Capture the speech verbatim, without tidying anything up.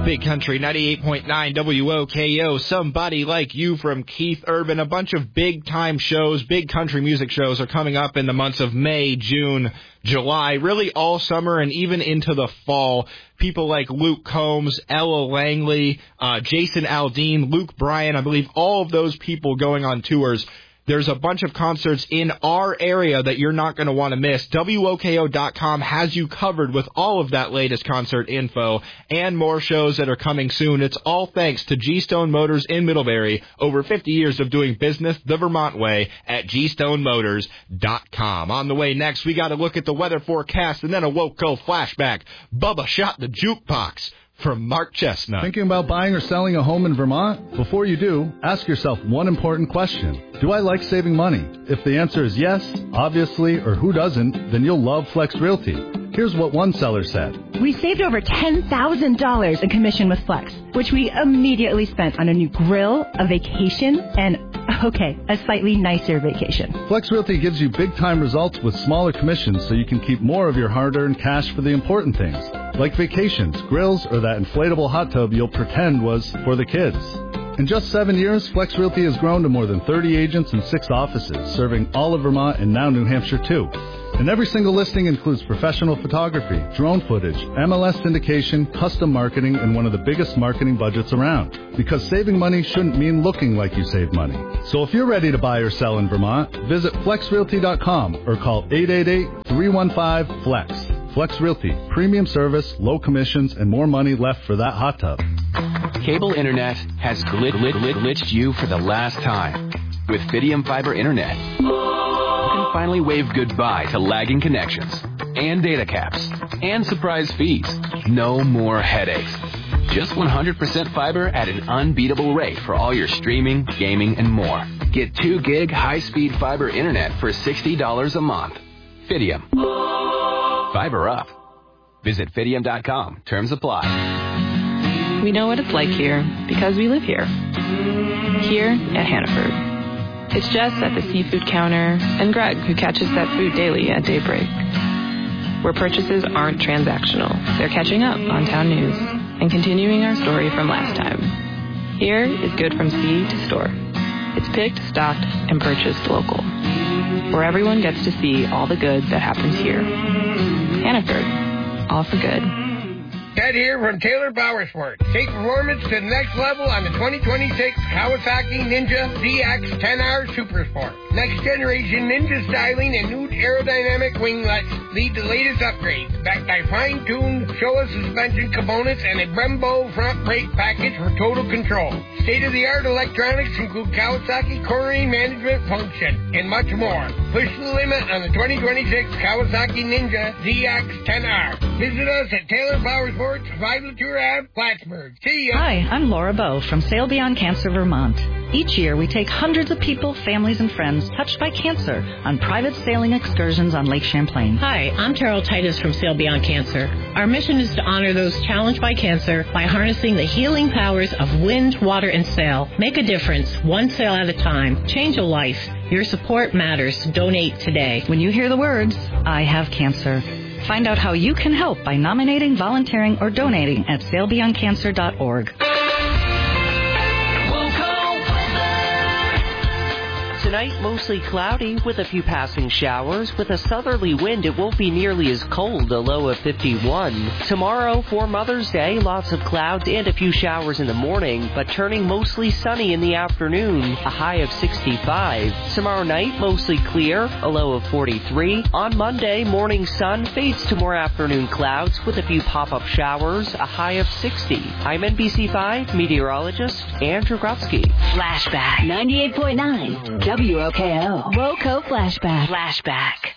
Big Country ninety-eight point nine W O K O, Somebody Like You from Keith Urban. A bunch of big-time shows, big country music shows are coming up in the months of May, June, July, really all summer and even into the fall. People like Luke Combs, Ella Langley, uh, Jason Aldean, Luke Bryan, I believe all of those people going on tours. There's a bunch of concerts in our area that you're not going to want to miss. W O K O dot com has you covered with all of that latest concert info and more shows that are coming soon. It's all thanks to G-Stone Motors in Middlebury. Over fifty years of doing business the Vermont way at G Stone Motors dot com. On the way next, we got to look at the weather forecast and then a Woco flashback. Bubba shot the jukebox. From Mark Chestnut. Thinking about buying or selling a home in Vermont? Before you do, ask yourself one important question. Do I like saving money? If the answer is yes, obviously, or who doesn't, then you'll love Flex Realty. Here's what one seller said. We saved over ten thousand dollars in commission with Flex, which we immediately spent on a new grill, a vacation, and, okay, a slightly nicer vacation. Flex Realty gives you big-time results with smaller commissions so you can keep more of your hard-earned cash for the important things, like vacations, grills, or that inflatable hot tub you'll pretend was for the kids. In just seven years, Flex Realty has grown to more than thirty agents and six offices, serving all of Vermont and now New Hampshire, too. And every single listing includes professional photography, drone footage, M L S syndication, custom marketing, and one of the biggest marketing budgets around. Because saving money shouldn't mean looking like you saved money. So if you're ready to buy or sell in Vermont, visit Flex Realty dot com or call eight eight eight, three one five, FLEX. Flex Realty, premium service, low commissions, and more money left for that hot tub. Cable internet has glit- glit- glit- glitched you for the last time. With Fidium Fiber Internet, you can finally wave goodbye to lagging connections, and data caps, and surprise fees. No more headaches. Just one hundred percent fiber at an unbeatable rate for all your streaming, gaming, and more. Get two gig high-speed fiber internet for sixty dollars a month. Fidium. Fiber up. Visit Fidium dot com. Terms apply. We know what it's like here because we live here. Here at Hannaford. It's Jess at the seafood counter and Greg who catches that food daily at daybreak. Where purchases aren't transactional. They're catching up on town news and continuing our story from last time. Here is good from sea to store. It's picked, stocked, and purchased local. Where everyone gets to see all the good that happens here. Hannaford. All for good. Ted here from Taylor Powersports. Take performance to the next level on the twenty twenty-six Kawasaki Ninja Z X ten R Super Sport. Next generation Ninja styling and new aerodynamic winglets lead to latest upgrades, backed by fine-tuned Showa suspension components and a Brembo front brake package for total control. State-of-the-art electronics include Kawasaki cornering management function and much more. Push the limit on the twenty twenty-six Kawasaki Ninja Z X ten R. Visit us at Taylor Powersports, five Latour Ave, Plattsburgh. See ya. Hi, I'm Laura Bowe from Sail Beyond Cancer Vermont. Each year, we take hundreds of people, families, and friends touched by cancer on private sailing excursions on Lake Champlain. Hi, I'm Terrell Titus from Sail Beyond Cancer. Our mission is to honor those challenged by cancer by harnessing the healing powers of wind, water, and sail. Make a difference, one sail at a time. Change a life. Your support matters. Donate today. When you hear the words, I have cancer, find out how you can help by nominating, volunteering, or donating at sail beyond cancer dot org. Tonight, mostly cloudy with a few passing showers. With a southerly wind, it won't be nearly as cold, a low of fifty-one. Tomorrow, for Mother's Day, lots of clouds and a few showers in the morning, but turning mostly sunny in the afternoon, a high of sixty-five. Tomorrow night, mostly clear, a low of forty-three. On Monday, morning sun fades to more afternoon clouds with a few pop-up showers, a high of sixty. I'm N B C five meteorologist Andrew Grutsky. Flashback ninety-eight point nine W O K O. Woco Flashback. Flashback.